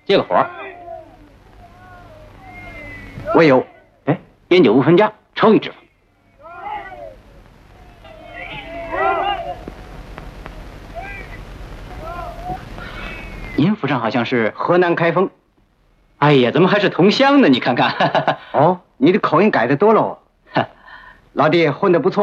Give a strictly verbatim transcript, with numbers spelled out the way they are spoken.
接个活。 我有。 哎，烟酒不分家，抽一支。您府上好像是河南开封。 哎呀，怎么还是同乡呢？你看看。 哦，你的口音改得多喽。老弟混得不错。